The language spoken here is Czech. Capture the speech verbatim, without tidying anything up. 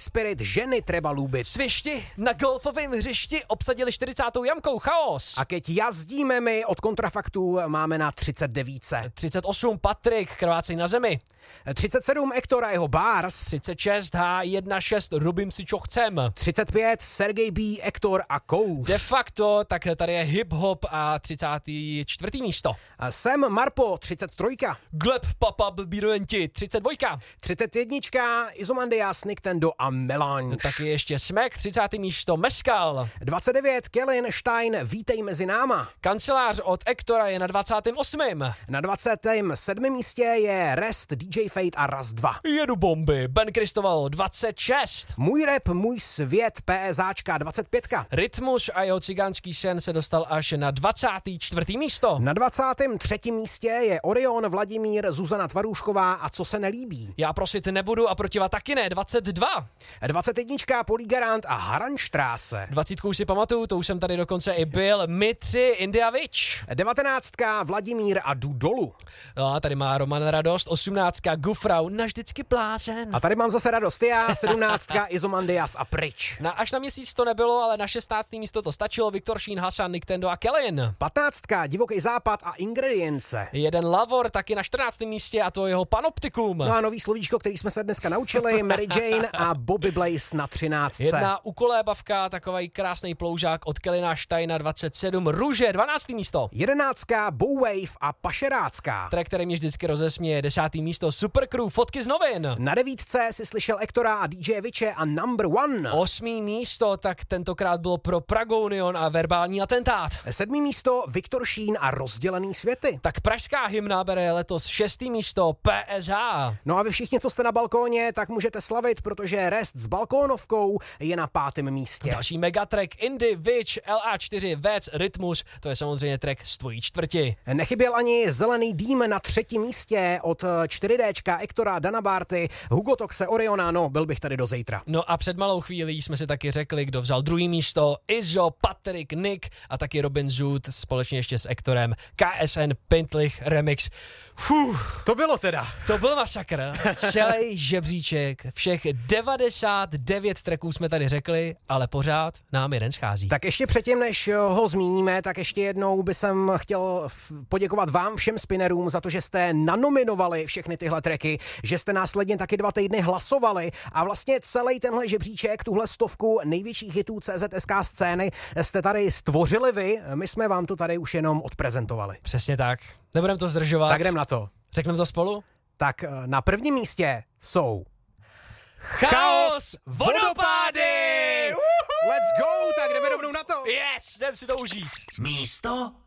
Spirit, ženy treba lúbit. Svišti na golfovém hřišti obsadili čtyřicátou jamkou Chaos. A keď jazdíme my od Kontrafaktů máme na třicet devět. třicet osm Patrik, krvácej na zemi. třicet sedm Ektor a jeho Bars. třicet šest H šestnáct Robím si čo chcem. třicet pět Sergej B, Ektor a Kous. De facto, tak tady je hip-hop a třicáté čtvrté místo. Sem Marpo, třicet tři. Gleb Papa blbý dojenti, třicet dva. třicet jedna Izomandias, Nintendo a Melange. Taky ještě Smek, třicáté místo Meskal. dvacet devět Kellen Stein, vítej mezi náma. Kancelář od Ektora je na dvacátém osmém. Na dvacátém sedmém místě je Rest, D J Fate a Raz dva. Jedu bomby, Ben Kristoval, dvacet šest. Můj rap, můj svět, PSAčka, dvacet pět. Rytmus a jeho cigánský sen se dostal až na dvacáté čtvrté místo. Na dvacátém třetím místě je Orion, Vladimír, Zuzana Tvarůšková a Co se nelíbí. Já prosit nebudu a proti vás taky ne, dvacet dva. dvacet jedna Polygarant a Haranštráse. dvacítku si pamatuju, to už jsem tady dokonce i byl, my tři, India Witch. devatenáctka Vladimír a Jdu dolů. No a tady má Roman radost, osmnáctka Gufrau, navždycky blázen. A tady mám zase radost já, sedmnáctka Izomandias a pryč. Na, až na měsíc to nebylo, ale na šestnácté místo to stačilo, Viktor Šín, Hasan, Nintendo a Kellen. patnáctka Divoký západ a Ingredience. Jeden Lavor taky na čtrnáctém místě a to jeho Panoptikum. No a nový slovíčko, který jsme se dneska naučili, Mary Jane a Bobby Blaze na třináctce. Jedna ukolébavka, takový krásný ploužák od Kelina Steina dvacet sedm, Růže, dvanácté místo. jedenáctka Bowwave a Pašerácká. Track, který mě vždycky rozesměje, desátý místo, Supercrew, fotky z novin. Na devítce si slyšel Ektora a D J Viche a Number One. Osmý místo, tak tentokrát bylo pro Pragonion a verbální atentát. Sedmý místo Viktor Šín a Rozdělený světy. Tak pražská hymna bere letos šestý místo P S H. No a vy všichni, co jste na balkóně, tak můžete slavit, protože Rest s balkónovkou je na pátém místě. Další megatrack Indie Witch, L A čtyři, Vec, Rytmus, to je samozřejmě track z tvojí čtvrti. Nechyběl ani Zelený dým na třetím místě od čtyři déčka Ektora, Dana Barty, Hugo Toxe, Oriona, no byl bych tady do zítra. No a před malou chvílí jsme si taky řekli, kdo vzal druhý místo, Izzo, Patrik, Nick a taky Robin Zoot společně ještě s Ektorem, K S N Pintlich Remix. Fuh, To bylo teda. to byl masakr. Celý žebříček, všech devadesát devět tracků jsme tady řekli, ale pořád nám jeden schází. Tak ještě předtím, než ho zmíníme, tak ještě jednou bych jsem chtěl poděkovat vám všem spinnerům za to, že jste nanominovali všechny tyhle tracky, že jste následně taky dva týdny hlasovali a vlastně celý tenhle žebříček, tuhle stovku největších hitů C Z S K scény jste tady stvořili vy, my jsme vám to tady už jenom odprezentovali. Přesně tak. Nebudem to zdržovat. Tak jdem na to. Řekneme to spolu? Tak na prvním místě jsou Chaos Vodopády! Let's go, tak jdeme rovnou na to. Yes, jdem si to užít. Místo